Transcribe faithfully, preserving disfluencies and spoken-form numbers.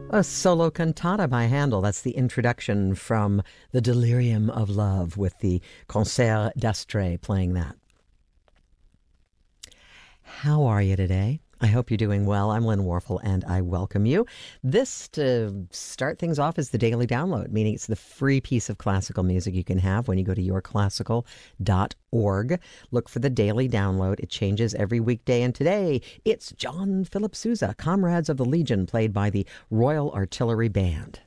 A solo cantata by Handel. That's the introduction from The Delirium of Love with the Concert d'Astre playing that. How are you today? I hope you're doing well. I'm Lynn Warfel, and I welcome you. This, to start things off, is the Daily Download, meaning it's the free piece of classical music you can have when you go to your classical dot org. Look for the Daily Download. It changes every weekday, and today it's John Philip Sousa, Comrades of the Legion, played by the Royal Artillery Band.